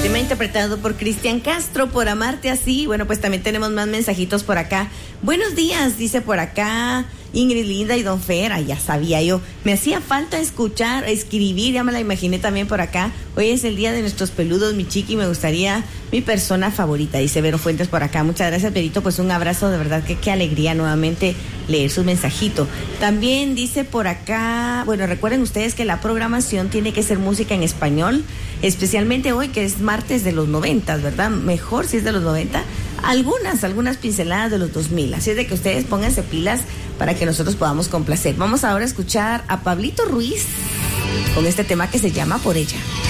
Tema interpretado por Cristian Castro, Por amarte así. Bueno, pues también tenemos más mensajitos por acá. Buenos días, dice por acá Ingrid, Linda y Don Fer. Ay, ya sabía yo. Me hacía falta escribir, ya me la imaginé también por acá. Hoy es el día de nuestros peludos, mi chiqui, me gustaría mi persona favorita, dice Vero Fuentes por acá. Muchas gracias, Verito, pues un abrazo, de verdad que qué alegría nuevamente leer su mensajito. También dice por acá, bueno, recuerden ustedes que la programación tiene que ser música en español, especialmente hoy que es martes de los 90, ¿verdad? Mejor si es de los 90, algunas pinceladas de los 2000, así es de que ustedes pónganse pilas para que nosotros podamos complacer. Vamos ahora a escuchar a Pablito Ruiz con este tema que se llama Por ella.